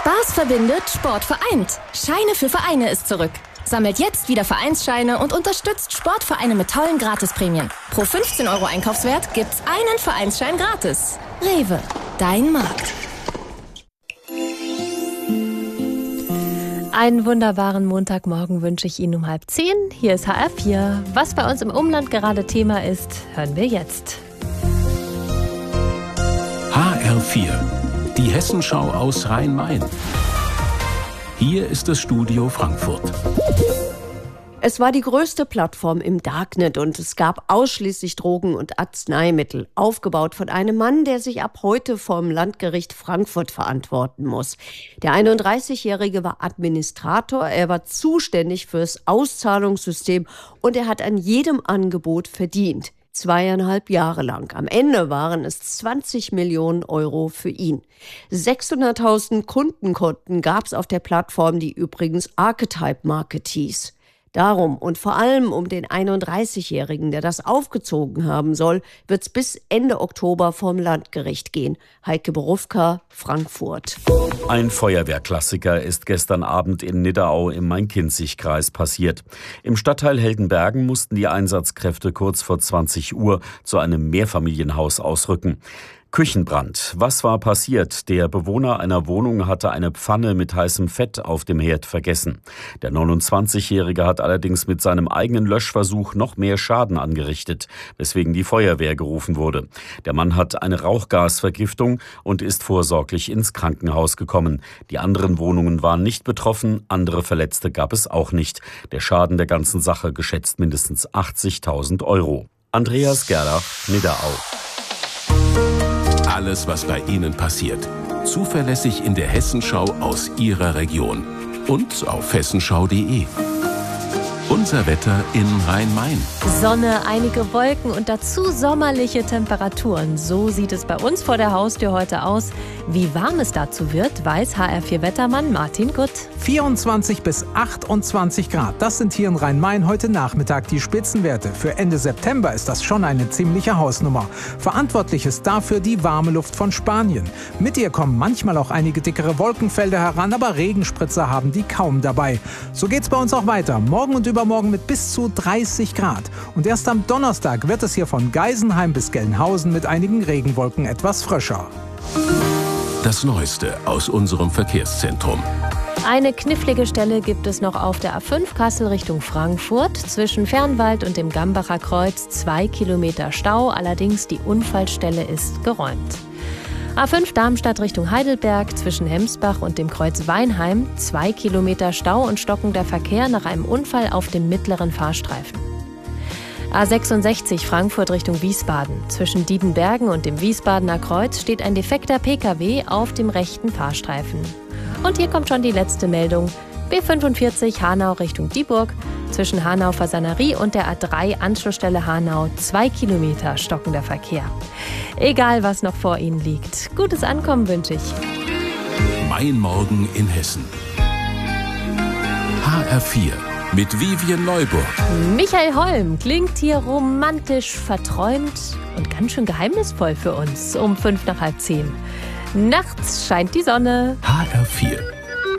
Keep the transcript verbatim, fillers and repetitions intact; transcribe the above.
Spaß verbindet, Sport vereint. Scheine für Vereine ist zurück. Sammelt jetzt wieder Vereinsscheine und unterstützt Sportvereine mit tollen Gratisprämien. Pro fünfzehn Euro Einkaufswert gibt's einen Vereinsschein gratis. Rewe, dein Markt. Einen wunderbaren Montagmorgen wünsche ich Ihnen um halb zehn. Hier ist H R vier. Was bei uns im Umland gerade Thema ist, hören wir jetzt. H R vier, die Hessenschau aus Rhein-Main. Hier ist das Studio Frankfurt. Es war die größte Plattform im Darknet und es gab ausschließlich Drogen und Arzneimittel, aufgebaut von einem Mann, der sich ab heute vom Landgericht Frankfurt verantworten muss. Der einunddreißigjährige war Administrator, er war zuständig fürs Auszahlungssystem und er hat an jedem Angebot verdient. Zweieinhalb Jahre lang. Am Ende waren es zwanzig Millionen Euro für ihn. sechshunderttausend Kundenkonten gab es auf der Plattform, die übrigens Archetype Market hieß. Darum und vor allem um den einunddreißigjährigen, der das aufgezogen haben soll, wird es bis Ende Oktober vom Landgericht gehen. Heike Borufka, Frankfurt. Ein Feuerwehrklassiker ist gestern Abend in Nidderau im Main-Kinzig-Kreis passiert. Im Stadtteil Heldenbergen mussten die Einsatzkräfte kurz vor zwanzig Uhr zu einem Mehrfamilienhaus ausrücken. Küchenbrand. Was war passiert? Der Bewohner einer Wohnung hatte eine Pfanne mit heißem Fett auf dem Herd vergessen. Der neunundzwanzigjährige hat allerdings mit seinem eigenen Löschversuch noch mehr Schaden angerichtet, weswegen die Feuerwehr gerufen wurde. Der Mann hat eine Rauchgasvergiftung und ist vorsorglich ins Krankenhaus gekommen. Die anderen Wohnungen waren nicht betroffen, andere Verletzte gab es auch nicht. Der Schaden der ganzen Sache geschätzt mindestens achtzigtausend Euro. Andreas Gerlach, Nidderau. Alles, was bei Ihnen passiert. Zuverlässig in der Hessenschau aus Ihrer Region. Und auf hessenschau punkt de. Unser Wetter in Rhein-Main. Sonne, einige Wolken und dazu sommerliche Temperaturen. So sieht es bei uns vor der Haustür heute aus. Wie warm es dazu wird, weiß H R vier Wettermann Martin Gutt. vierundzwanzig bis achtundzwanzig Grad. Das sind hier in Rhein-Main heute Nachmittag die Spitzenwerte. Für Ende September ist das schon eine ziemliche Hausnummer. Verantwortlich ist dafür die warme Luft von Spanien. Mit ihr kommen manchmal auch einige dickere Wolkenfelder heran, aber Regenspritzer haben die kaum dabei. So geht's bei uns auch weiter. Morgen und übermorgen mit bis zu dreißig Grad. Und erst am Donnerstag wird es hier von Geisenheim bis Gelnhausen mit einigen Regenwolken etwas frischer. Das Neueste aus unserem Verkehrszentrum. Eine knifflige Stelle gibt es noch auf der A fünf Kassel Richtung Frankfurt. Zwischen Fernwald und dem Gambacher Kreuz zwei Kilometer Stau. Allerdings die Unfallstelle ist geräumt. A fünf Darmstadt Richtung Heidelberg zwischen Hemsbach und dem Kreuz Weinheim. Zwei Kilometer Stau und stockender Verkehr nach einem Unfall auf dem mittleren Fahrstreifen. A sechsundsechzig Frankfurt Richtung Wiesbaden. Zwischen Diedenbergen und dem Wiesbadener Kreuz steht ein defekter Pkw auf dem rechten Fahrstreifen. Und hier kommt schon die letzte Meldung. B fünfundvierzig Hanau Richtung Dieburg. Zwischen Hanau-Fasanerie und der A drei Anschlussstelle Hanau zwei Kilometer stockender Verkehr. Egal, was noch vor Ihnen liegt. Gutes Ankommen wünsche ich. Mein Morgen in Hessen. H R vier mit Vivian Neuburg. Michael Holm klingt hier romantisch verträumt und ganz schön geheimnisvoll für uns um fünf nach halb zehn. Nachts scheint die Sonne. H R vier